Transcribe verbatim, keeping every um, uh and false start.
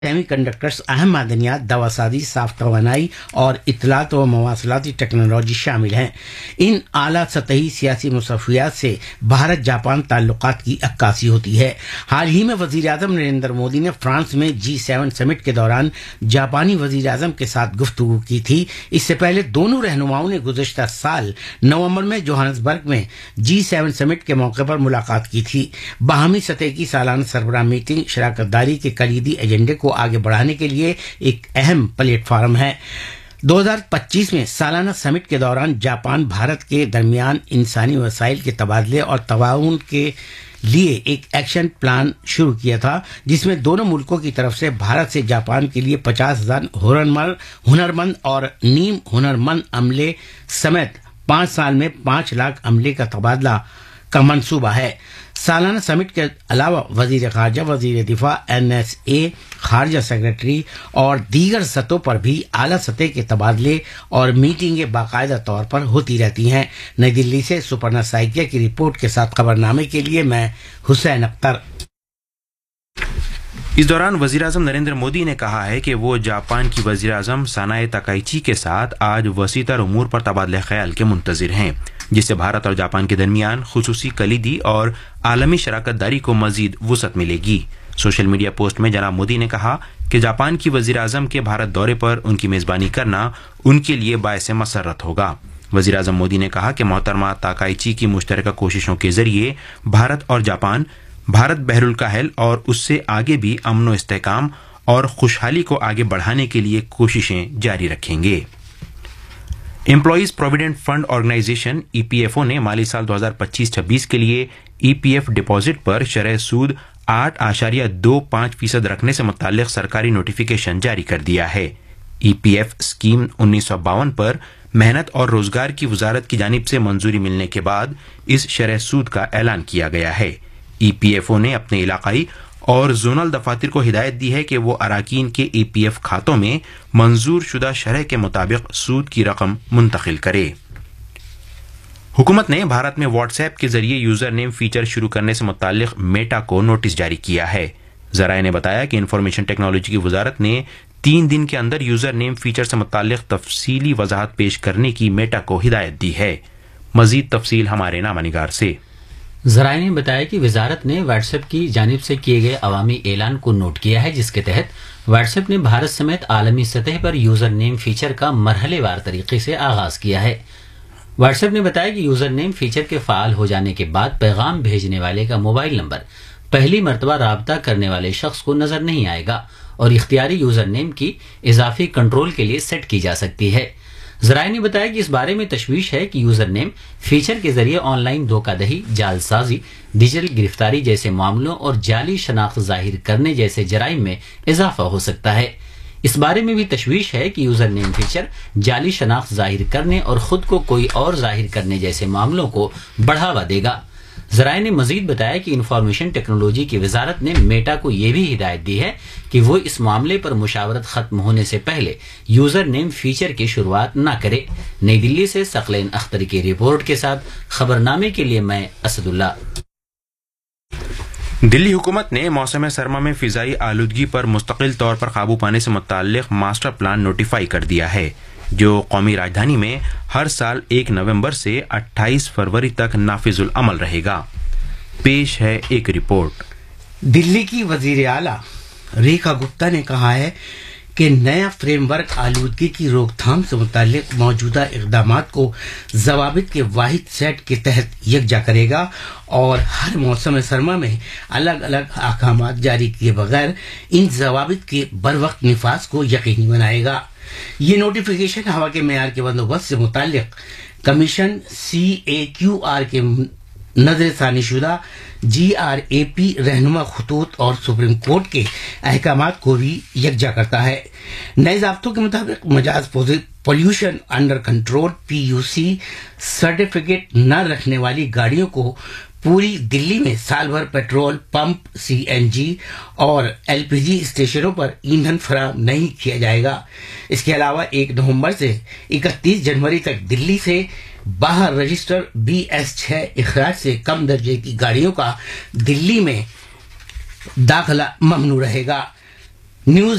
Semi conductors, अहम मादनियात, दवासाजी, साफ तवानाई और इत्तलात व मवासलाती टेक्नोलॉजी शामिल हैं। इन आला सतही सियासी मुसफ़ियात से भारत जापान ताल्लुकात की अक्कासी होती है। हाल ही में वज़ीर आज़म नरेंद्र मोदी ने फ्रांस में जी सेवन समिट के दौरान जापानी वज़ीर आज़म के साथ गुफ्तगू की थी। इससे पहले दोनों रहनुमाओं ने गुज़श्ता साल नवंबर में जोहान्सबर्ग में जी सेवन समिट के मौके पर मुलाकात की थी। बाहमी सतह की सालाना सरबराह मीटिंग शराकतदारी के कलीदी एजेंडे को आगे बढ़ाने के लिए एक अहम प्लेटफार्म है। दो हज़ार पच्चीस में सालाना समिट के दौरान जापान भारत के दरमियान इंसानी वसाइल के तबादले और तआवुन के लिए एक एक्शन प्लान शुरू किया था, जिसमें दोनों मुल्कों की तरफ से भारत से जापान के लिए पचास हजार हुनरमंद हुनरमंद और नीम हुनरमंद अमले समेत पांच साल में पांच लाख अमले का तबादला का मंसूबा है। सालाना समिट के अलावा वजीर खारजा, वजीर दिफा, एन एस ए, खारजा सेक्रेटरी और दीगर सतहों पर भी आला सतह के तबादले और मीटिंगें बाकायदा तौर पर होती रहती हैं। नई दिल्ली से सुपर्णा साइकिया की रिपोर्ट के साथ खबरनामे के लिए मैं हुसैन अख्तर। इस दौरान वजीर आजम नरेंद्र मोदी ने कहा है कि वो जापान की वजीर आजम सनाए तकाइची के साथ आज वसीतर उमूर पर तबादले ख्याल के मुंतजिर हैं, जिससे भारत और जापान के दरमियान खुसूसी कलीदी और आलमी शराकत दारी को मजीद वुसअत मिलेगी। सोशल मीडिया पोस्ट में जनाब मोदी ने कहा कि जापान की वजीर आजम के भारत दौरे पर उनकी मेजबानी करना उनके लिए बायसे मसरत होगा। वजीर आजम मोदी ने कहा कि मोहतरमा ताकाइची की मुश्तरका कोशिशों के जरिए भारत और जापान भारत बहरुल काहिल और उससे आगे भी अमन व इस्तेहकाम और खुशहाली को आगे बढ़ाने के लिए कोशिशें जारी रखेंगे। Employees provident fund organisation E P F O ने माली साल दो हज़ार पच्चीस छब्बीस के लिए ई पी एफ डिपॉजिट पर शरह सूद आठ आशारिया दो पाँच फीसद रखने से मुताल्लिक सरकारी नोटिफिकेशन जारी कर दिया है। ई पी एफ स्कीम उन्नीस सौ बावन पर मेहनत और रोजगार की वजारत की जानिब से मंजूरी मिलने के बाद इस शरह सूद का ऐलान किया गया है। ई पी एफ ओ ने अपने इलाकाई और जोनल दफातर को हिदायत दी है कि वो अराकीन के ई पी एफ खातों में मंजूर शुदा शरह के मुताबिक सूद की रकम मुंतकिल करे। हुकूमत ने भारत में व्हाट्सएप के जरिए यूजर नेम फीचर शुरू करने से मुताल्लिक मेटा को नोटिस जारी किया है। जराए ने बताया कि इंफॉर्मेशन टेक्नोलॉजी की वजारत ने तीन दिन के अंदर यूजर नेम फीचर से मुताल्लिक तफसीली वजाहत पेश करने की मेटा को हिदायत दी है। मजीद तफसील हमारे नामानिगार से। जराए ने बताया कि वजारत ने व्हाट्सएप की जानिब से किए गए अवामी ऐलान को नोट किया है, जिसके तहत व्हाट्सएप ने भारत समेत आलमी सतह पर यूजर नेम फीचर का मरहलेवार तरीके से आगाज किया है। व्हाट्सएप ने बताया कि यूजर नेम फीचर के फाल हो जाने के बाद पैगाम भेजने वाले का मोबाइल नंबर पहली मरतबा राब्ता करने वाले शख्स को नजर नहीं आएगा और इख्तियारी यूजर नेम की इजाफी कंट्रोल के लिए सेट की जा सकती है। जराए ने बताया कि इस बारे में तशवीश है कि यूजर नेम फीचर के जरिए ऑनलाइन धोखाधड़ी, जालसाजी, डिजिटल गिरफ्तारी जैसे मामलों और जाली शनाख्त जाहिर करने जैसे जराइम में इजाफा हो सकता है। इस बारे में भी तशवीश है कि यूजर नेम फीचर जाली शनाख्त जाहिर करने और खुद को कोई और जाहिर करने जैसे मामलों को बढ़ावा देगा। जराए ने मजीद बताया कि इंफॉर्मेशन टेक्नोलॉजी की वजारत ने मेटा को यह भी हिदायत दी है कि वो इस मामले पर मुशावरत खत्म होने से पहले यूजर नेम फीचर की शुरुआत न करे। नई दिल्ली से सकलैन अख्तर की रिपोर्ट के साथ खबरनामे के लिए मैं असदुल्ला। दिल्ली हुकूमत ने मौसम सरमा में फिजाई आलूदगी पर मुस्तकिल तौर पर काबू पाने से मुताल्लिक मास्टर प्लान नोटिफाई कर दिया है, जो कौमी राजधानी में हर साल एक नवंबर से अट्ठाईस फरवरी तक नाफिजुल अमल रहेगा। पेश है एक रिपोर्ट। दिल्ली की वजीर आला रेखा गुप्ता ने कहा है कि नया फ्रेमवर्क आलूदगी की रोकथाम से मुताल्लिक मौजूदा इक़दामात को ज़वाबित के वाहिद सेट के तहत यकजा करेगा और हर मौसम सरमा में अलग अलग अहकामात जारी किए बगैर इन ज़वाबित के बरवक्त निफाज को यकीनी बनाएगा। ये नोटिफिकेशन हवा के मेयार के बंदोबस्त से मुताल्लिक कमीशन सी ए क्यू आर के नजरसानी शुदा जी आर ए पी रहनुमा खतूत और सुप्रीम कोर्ट के अहकामात को भी यकजा करता है। नए ज़ाब्तों के मुताबिक Majaz pollution under control P you C certificate न रखने वाली गाड़ियों को पूरी दिल्ली में साल भर petrol pump, C N G और एल पी जी स्टेशनों पर ईंधन फराहम नहीं किया जाएगा। इसके अलावा एक नवंबर से इकतीस जनवरी तक दिल्ली से बाहर रजिस्टर बी एस छह इखराज से कम दर्जे की गाड़ियों का दिल्ली में दाखिला ममनू रहेगा। न्यूज